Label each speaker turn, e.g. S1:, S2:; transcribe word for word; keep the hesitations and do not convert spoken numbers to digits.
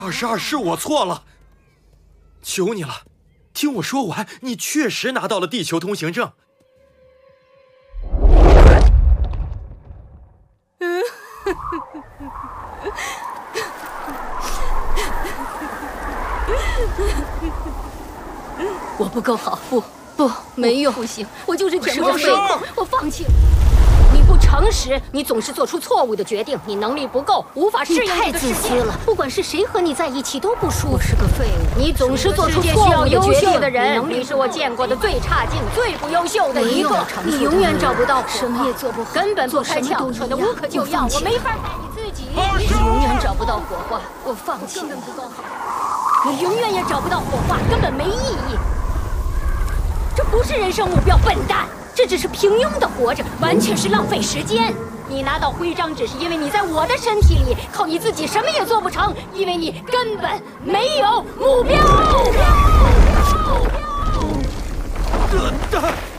S1: 二十二，是我错了，求你了，听我说完。你确实拿到了地球通行证。
S2: 我不够好，不不，没用，不行，我就是舔不过肺，我放弃了。你不诚实，你总是做出错误的决定，你能力不够，无法适应这个世界。你太自私了，不管是谁和你在一起都不舒服。我是个废物，你总是做出错误的决定。你是我见过的最差劲、最不优秀的一个。你永远找不到，什么也做不好，根本不开窍，蠢的无可救药。我没法爱你自己。你永远找不到火花，我放弃了。根本不够好，你永远也找不到火花，根本没意义。这不是人生目标，笨蛋！这只是平庸的活着，完全是浪费时间。你拿到徽章，只是因为你在我的身体里，靠你自己什么也做不成，因为你根本没有目标。目标！目标！